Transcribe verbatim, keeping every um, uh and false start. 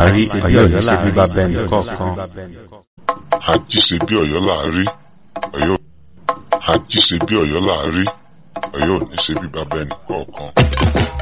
rí, Ọ̀yọ́ ò ní ṣe bí bàbá ẹnì kọ̀ọ̀kan. Àjí ṣe bí Ọ̀yọ́ là á rí, Ọ̀yọ́ àjí ṣe bí Ọ̀yọ́ là á rí, Ọ̀yọ́ ò ní ṣe bí bàbá ẹnì kọ̀ọ̀kan.